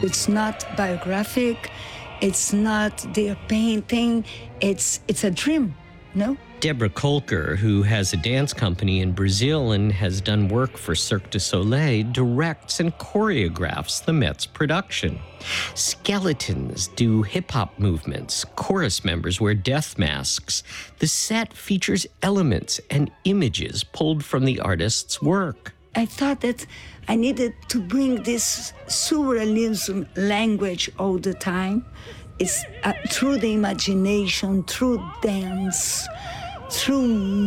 It's not biographic. It's not their painting. It's a dream, no? Deborah Kolker, who has a dance company in Brazil and has done work for Cirque du Soleil, directs and choreographs the Met's production. Skeletons do hip-hop movements. Chorus members wear death masks. The set features elements and images pulled from the artist's work. I thought that I needed to bring this surrealism language all the time. It's through the imagination, through dance, through